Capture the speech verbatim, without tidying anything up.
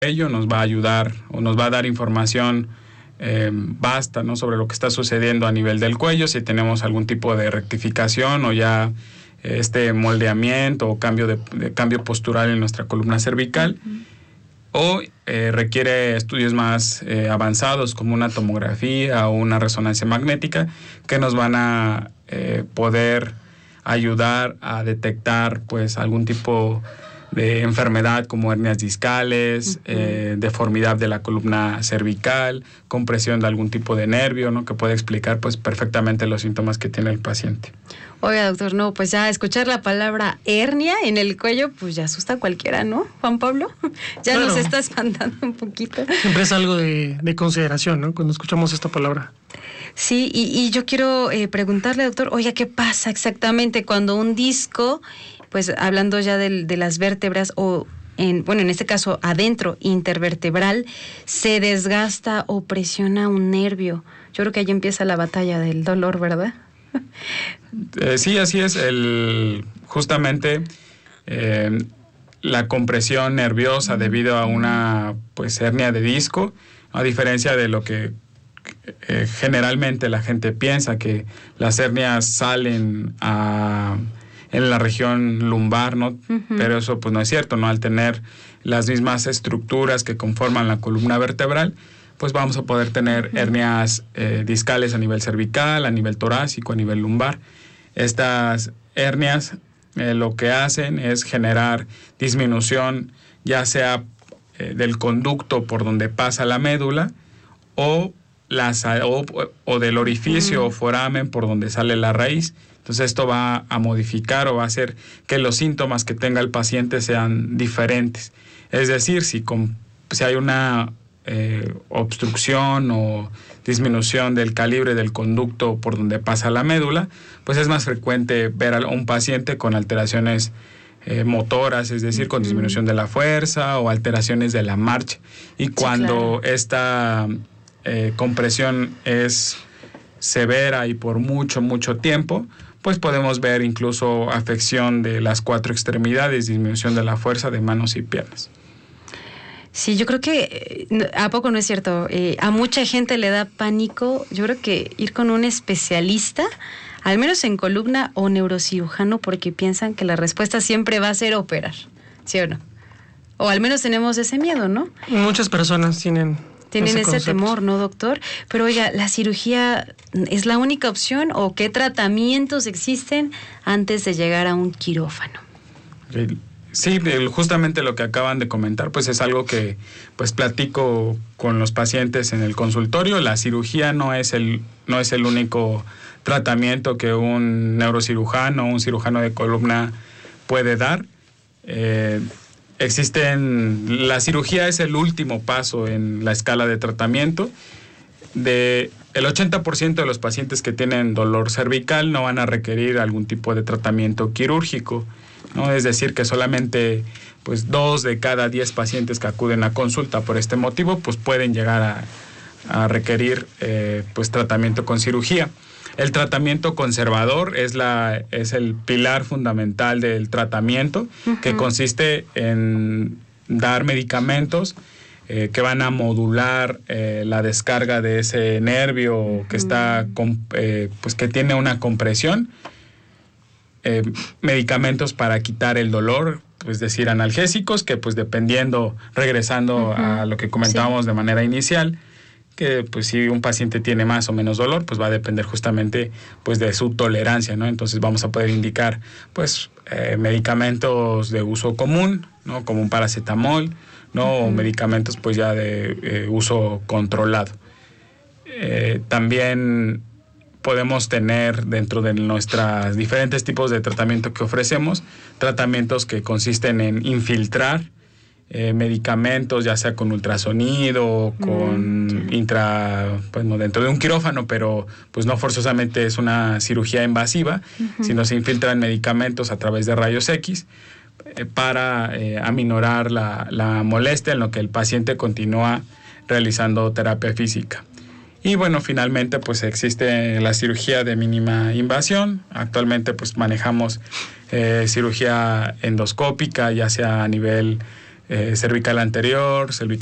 ello nos va a ayudar o nos va a dar información eh, basta, ¿no?, sobre lo que está sucediendo a nivel del cuello, si tenemos algún tipo de rectificación o ya eh, este moldeamiento o cambio de, de cambio postural en nuestra columna cervical. Uh-huh. O eh, requiere estudios más eh, avanzados como una tomografía o una resonancia magnética que nos van a eh, poder ayudar a detectar pues algún tipo de enfermedad como hernias discales, uh-huh. eh, deformidad de la columna cervical, compresión de algún tipo de nervio, ¿no?, que puede explicar pues perfectamente los síntomas que tiene el paciente. Oiga, doctor, no, pues ya escuchar la palabra hernia en el cuello, pues ya asusta a cualquiera, ¿no, Juan Pablo? Ya claro. Nos está espantando un poquito. Siempre es algo de, de consideración, ¿no?, cuando escuchamos esta palabra. Sí, y, y yo quiero eh, preguntarle, doctor, oiga, ¿qué pasa exactamente cuando un disco, pues hablando ya de, de las vértebras o, en, bueno, en este caso adentro, intervertebral, se desgasta o presiona un nervio? Yo creo que ahí empieza la batalla del dolor, ¿verdad? Eh, sí, así es. El, justamente eh, la compresión nerviosa debido a una pues hernia de disco, a diferencia de lo que eh, generalmente la gente piensa, que las hernias salen a, en la región lumbar, ¿no? Uh-huh. Pero eso pues no es cierto, ¿no? Al tener las mismas estructuras que conforman la columna vertebral, pues vamos a poder tener hernias eh, discales a nivel cervical, a nivel torácico, a nivel lumbar. Estas hernias eh, lo que hacen es generar disminución ya sea eh, del conducto por donde pasa la médula o, la, o, o del orificio uh-huh. o foramen por donde sale la raíz. Entonces esto va a modificar o va a hacer que los síntomas que tenga el paciente sean diferentes. Es decir, si, con, si hay una Eh, obstrucción o disminución del calibre del conducto por donde pasa la médula, pues es más frecuente ver a un paciente con alteraciones eh, motoras, es decir, uh-huh. con disminución de la fuerza o alteraciones de la marcha. Y cuando sí, claro. esta eh, compresión es severa y por mucho, mucho tiempo, pues podemos ver incluso afección de las cuatro extremidades, disminución de la fuerza de manos y piernas. Sí, yo creo que, ¿a poco no es cierto? Eh, a mucha gente le da pánico, yo creo que ir con un especialista, al menos en columna o neurocirujano, porque piensan que la respuesta siempre va a ser operar, ¿sí o no? O al menos tenemos ese miedo, ¿no? Muchas personas tienen Tienen ese, ese temor, ¿no, doctor? Pero oiga, ¿la cirugía es la única opción o qué tratamientos existen antes de llegar a un quirófano? El... Sí, justamente lo que acaban de comentar, pues es algo que pues platico con los pacientes en el consultorio. La cirugía no es el, no es el único tratamiento que un neurocirujano o un cirujano de columna puede dar. Eh, existen, la cirugía es el último paso en la escala de tratamiento. De el ochenta por ciento de los pacientes que tienen dolor cervical no van a requerir algún tipo de tratamiento quirúrgico, ¿no? Es decir, que solamente pues dos de cada diez pacientes que acuden a consulta por este motivo pues pueden llegar a, a requerir eh, pues tratamiento con cirugía. El tratamiento conservador es la es el pilar fundamental del tratamiento, uh-huh. que consiste en dar medicamentos eh, que van a modular eh, la descarga de ese nervio uh-huh. que está eh, pues que tiene una compresión. Eh, medicamentos para quitar el dolor, es decir, analgésicos, que pues dependiendo, regresando uh-huh. a lo que comentábamos sí. de manera inicial, que pues si un paciente tiene más o menos dolor, pues va a depender justamente pues de su tolerancia, ¿no? Entonces vamos a poder indicar pues eh, medicamentos de uso común, ¿no?, como un paracetamol, ¿no? Uh-huh. o medicamentos pues ya de eh, uso controlado. Eh, también podemos tener dentro de nuestros diferentes tipos de tratamiento que ofrecemos, tratamientos que consisten en infiltrar eh, medicamentos, ya sea con ultrasonido, con mm. intra, bueno, dentro de un quirófano, pero pues no forzosamente es una cirugía invasiva, uh-huh. sino se infiltran medicamentos a través de rayos X eh, para eh, aminorar la, la molestia en lo que el paciente continúa realizando terapia física. Y bueno, finalmente pues existe la cirugía de mínima invasión. Actualmente pues manejamos eh, cirugía endoscópica, ya sea a nivel eh, cervical anterior, cervical